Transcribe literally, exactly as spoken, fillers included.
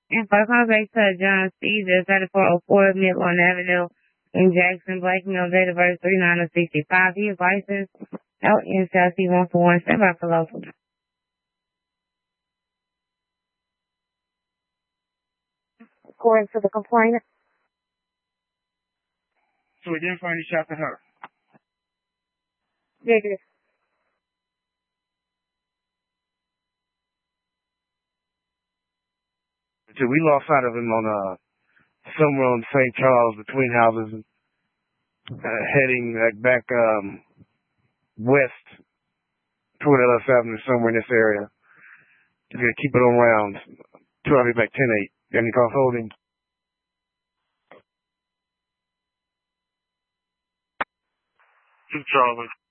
And for callback to John Caesar, thirty-four oh four Midland Avenue in Jackson, Blake, no date of birth three nine of sixty-five. He is licensed out in South C one for one. Stand by for local. According to the complainant. So we didn't find any shots at her. Negative. So we lost sight of him on uh somewhere on Saint Charles between houses, uh, heading like back um west toward Ellis Avenue, somewhere in this area. Just gonna keep it on rounds. Two I'll be back ten eight. Got any calls holding? Two Charlie.